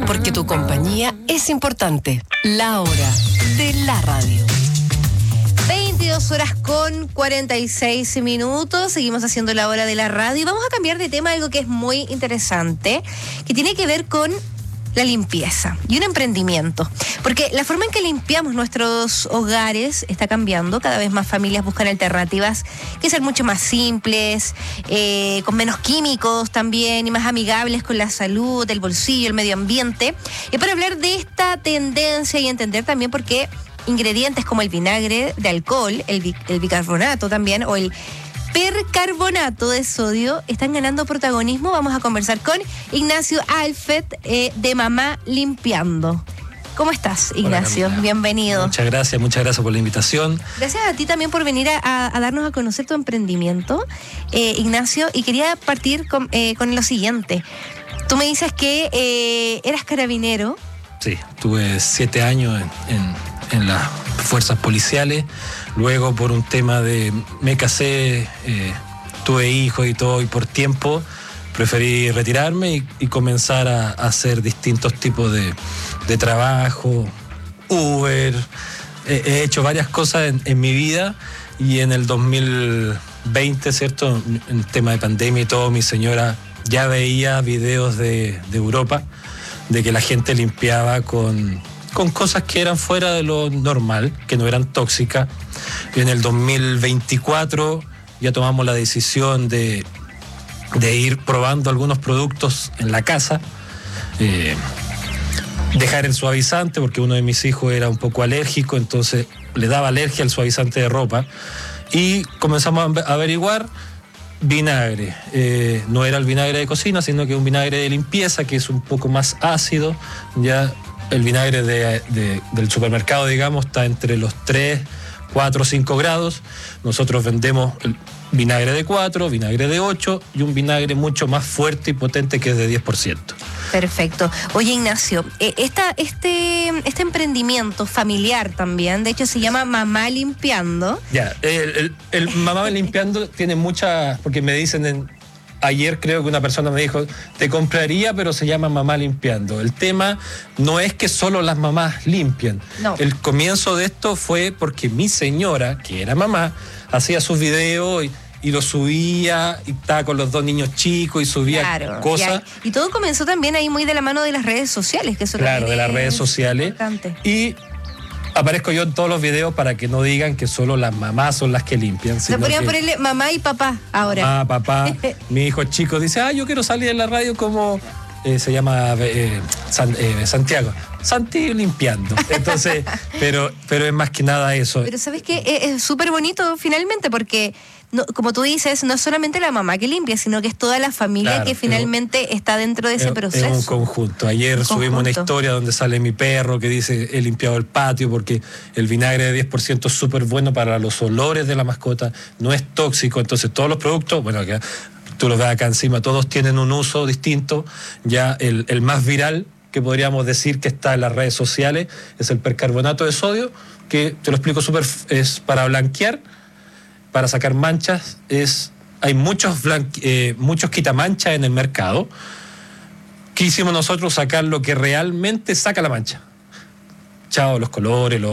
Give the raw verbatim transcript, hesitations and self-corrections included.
porque tu compañía es importante. La hora de la radio. veintidós horas con cuarenta y seis minutos. Seguimos haciendo la hora de la radio y vamos a cambiar de tema, algo que es muy interesante, que tiene que ver con la limpieza y un emprendimiento. Porque la forma en que limpiamos nuestros hogares está cambiando. Cada vez más familias buscan alternativas que sean mucho más simples, eh, con menos químicos también y más amigables con la salud, el bolsillo, el medio ambiente. Y para hablar de esta tendencia y entender también por qué ingredientes como el vinagre de alcohol, el, bi- el bicarbonato también, o el percarbonato de sodio están ganando protagonismo, vamos a conversar con Ignacio Alfet, eh, de Mamá Limpiando. ¿Cómo estás, Ignacio? Hola, bienvenido. Muchas gracias, muchas gracias por la invitación. Gracias a ti también por venir a, a, a darnos a conocer tu emprendimiento, eh, Ignacio, y quería partir con, eh, con lo siguiente. Tú me dices que eh, eras carabinero. Sí, tuve siete años en, en, en las fuerzas policiales. Luego, por un tema de me casé, eh, tuve hijos y todo, y por tiempo preferí retirarme y, y comenzar a, a hacer distintos tipos de, de trabajo, Uber. He, he hecho varias cosas en, en mi vida, y en el dos mil veinte, ¿cierto? En el tema de pandemia y todo, mi señora ya veía videos de, de Europa, de que la gente limpiaba con, con cosas que eran fuera de lo normal, que no eran tóxicas. Y en el dos mil veinticuatro ya tomamos la decisión de, de ir probando algunos productos en la casa, eh, dejar el suavizante, porque uno de mis hijos era un poco alérgico, entonces le daba alergia al suavizante de ropa, y comenzamos a averiguar vinagre. Eh, no era el vinagre de cocina, sino que un vinagre de limpieza, que es un poco más ácido. Ya el vinagre de, de, del supermercado, digamos, está entre los tres, cuatro, cinco grados. Nosotros vendemos el vinagre de cuatro, vinagre de ocho y un vinagre mucho más fuerte y potente, que es de diez por ciento. Perfecto. Oye, Ignacio, eh, esta, este, este emprendimiento familiar también, de hecho se llama Mamá Limpiando. Ya, el, el, el Mamá Limpiando tiene muchas, porque me dicen en, ayer creo que una persona me dijo, te compraría, pero se llama Mamá Limpiando. El tema no es que solo las mamás limpian. No. El comienzo de esto fue porque mi señora, que era mamá, hacía sus videos y, y lo subía, y estaba con los dos niños chicos y subía Claro, cosas. Y, y todo comenzó también ahí muy de la mano de las redes sociales, que eso Claro, de las redes es sociales. importante. Y aparezco yo en todos los videos para que no digan que solo las mamás son las que limpian. Se podrían que ponerle mamá y papá ahora. mamá, papá, mi hijo chico dice, ah, yo quiero salir en la radio como, eh, se llama eh, San, eh, Santiago, Santi limpiando. Entonces, pero, pero es más que nada eso. Pero ¿sabes qué? Es es súper bonito finalmente, porque no, como tú dices, no es solamente la mamá que limpia, sino que es toda la familia, Claro, que finalmente es, está dentro de ese es, proceso. Es un conjunto. Ayer un subimos conjunto. una historia donde sale mi perro que dice, he limpiado el patio, porque el vinagre de diez por ciento es súper bueno para los olores de la mascota, no es tóxico. Entonces todos los productos, bueno, que tú los ves acá encima, todos tienen un uso distinto. Ya el, el más viral, que podríamos decir que está en las redes sociales, es el percarbonato de sodio, que te lo explico súper, es para blanquear, para sacar manchas. Es, hay muchos, blanque, eh, muchos quitamanchas en el mercado. ¿Qué hicimos nosotros? Sacar lo que realmente saca la mancha. Chao, los colores, los